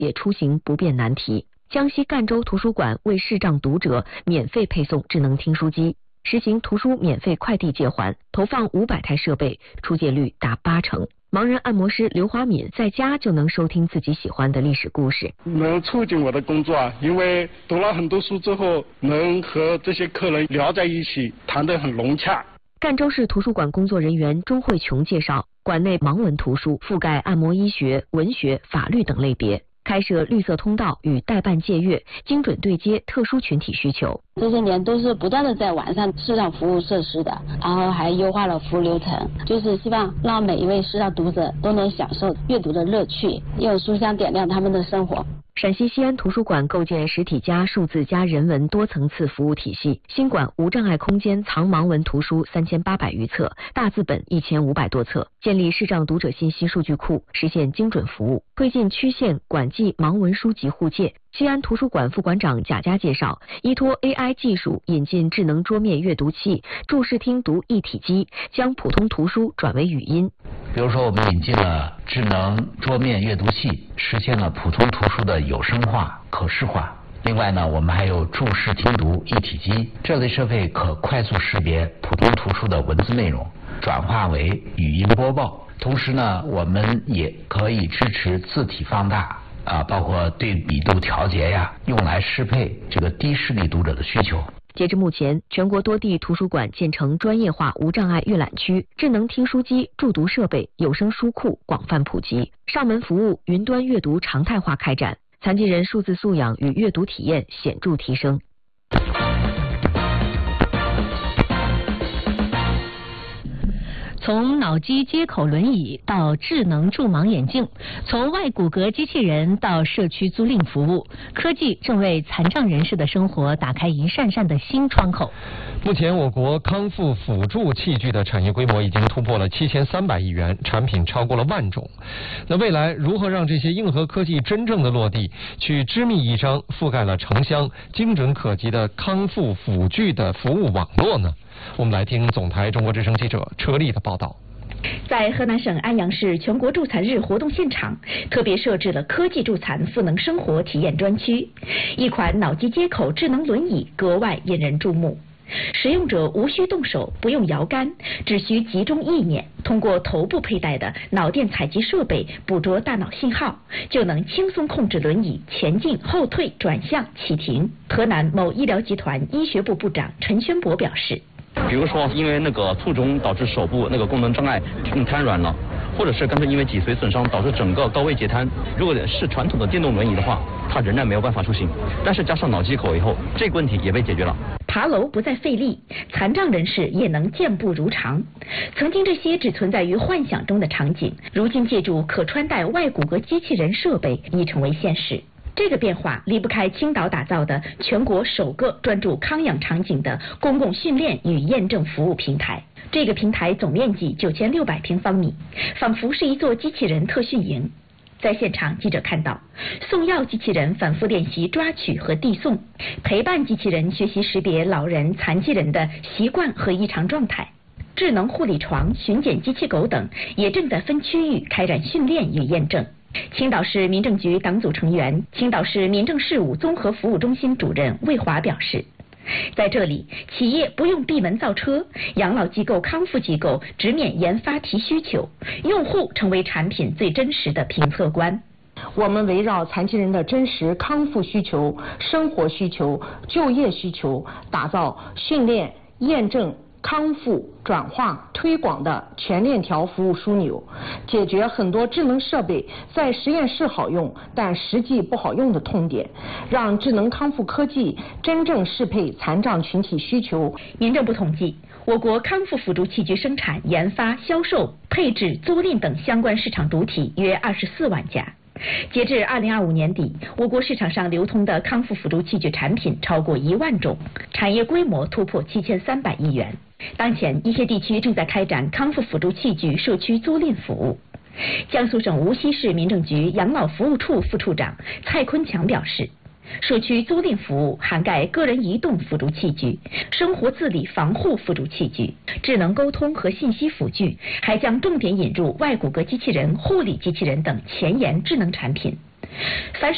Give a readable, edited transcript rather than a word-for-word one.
也出行不便难题。江西赣州图书馆为视障读者免费配送智能听书机，实行图书免费快递借还，投放500台设备，出借率达80%。盲人按摩师刘华敏在家就能收听自己喜欢的历史故事， 能促进我的工作啊，因为读了很多书之后，能和这些客人聊在一起，谈得很融洽。 赣州市图书馆工作人员钟慧琼介绍，馆内盲文图书覆盖按摩医学、文学、法律等类别，开设绿色通道与代办借阅，精准对接特殊群体需求。 这些年都是不断的在完善视障服务设施的，然后还优化了服务流程，就是希望让每一位视障读者都能享受阅读的乐趣，用书香点亮他们的生活。 陕西西安图书馆构建实体加数字加人文多层次服务体系，新馆无障碍空间藏盲文图书3800余册，大字本1500多册，建立视障读者信息数据库，实现精准服务，推进区县馆际盲文书籍互借。西安图书馆副馆长贾佳介绍，依托 AI 技术，引进智能桌面阅读器、注视听读一体机，将普通图书转为语音。 比如说，我们引进了智能桌面阅读器，实现了普通图书的有声化、可视化。另外呢，我们还有注视听读一体机，这类设备可快速识别普通图书的文字内容，转化为语音播报。同时呢，我们也可以支持字体放大。包括对比度调节呀，用来适配这个低视力读者的需求。 截至目前，全国多地图书馆建成专业化无障碍阅览区，智能听书机、助读设备、有声书库广泛普及，上门服务、云端阅读常态化开展，残疾人数字素养与阅读体验显著提升。 从脑机接口轮椅到智能助盲眼镜，从外骨骼机器人到社区租赁服务，科技正为残障人士的生活打开一扇扇的新窗口。 目前，我国康复辅助器具的产业规模已经突破了7300亿元，产品超过了10000种。那未来如何让这些硬核科技真正的落地，去织密一张覆盖了城乡、精准可及的康复辅具的服务网络呢？我们来听总台中国之声记者车丽的报道。 在河南省安阳市全国助残日活动现场，特别设置了科技助残赋能生活体验专区，一款脑机接口智能轮椅格外引人注目。使用者无需动手，不用摇杆，只需集中意念，通过头部佩戴的脑电采集设备捕捉大脑信号，就能轻松控制轮椅前进、后退、转向、启停。河南某医疗集团医学部部长陈宣博表示， 比如说因为那个卒中导致手部那个功能障碍瘫软了，或者是干脆因为脊髓损伤导致整个高位截瘫。如果是传统的电动轮椅的话，它仍然没有办法出行，但是加上脑机口以后，这个问题也被解决了。 爬楼不再费力，残障人士也能健步如常。曾经这些只存在于幻想中的场景，如今借助可穿戴外骨骼机器人设备已成为现实。这个变化离不开青岛打造的全国首个专注康养场景的公共训练与验证服务平台。这个平台总面积9600平方米，仿佛是一座机器人特训营。在现场，记者看到送药机器人反复练习抓取和递送，陪伴机器人学习识别老人、残疾人的习惯和异常状态。智能护理床、巡检机器狗等也正在分区域开展训练与验证。青岛市民政局党组成员、青岛市民政事务综合服务中心主任魏华表示，在这里，企业不用闭门造车，养老机构、康复机构直面研发提需求，用户成为产品最真实的评测官。 我们围绕残疾人的真实康复需求、生活需求、就业需求，打造训练、验证、康复、转化、推广的全链条服务枢纽，解决很多智能设备在实验室好用，但实际不好用的痛点，让智能康复科技真正适配残障群体需求。 民政部统计，我国康复辅助器具生产、研发、销售、配置、租赁等相关市场主体约24万家。截至2025年底，我国市场上流通的康复辅助器具产品超过1万种，产业规模突破7300亿元。当前，一些地区正在开展康复辅助器具社区租赁服务。江苏省无锡市民政局养老服务处副处长蔡坤强表示，社区租赁服务涵盖个人移动辅助器具、生活自理防护辅助器具、智能沟通和信息辅具，还将重点引入外骨骼机器人、护理机器人等前沿智能产品。凡是